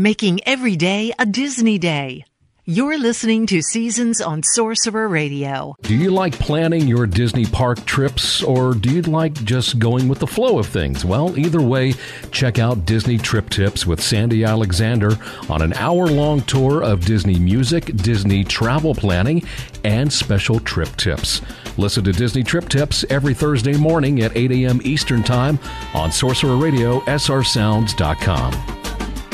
making every day a Disney day. You're listening to Seasons on Sorcerer Radio. Do you like planning your Disney park trips, or do you like just going with the flow of things? Well, either way, check out Disney Trip Tips with Sandy Alexander on an hour-long tour of Disney music, Disney travel planning, and special trip tips. Listen to Disney Trip Tips every Thursday morning at 8 a.m. Eastern Time on Sorcerer Radio, srsounds.com.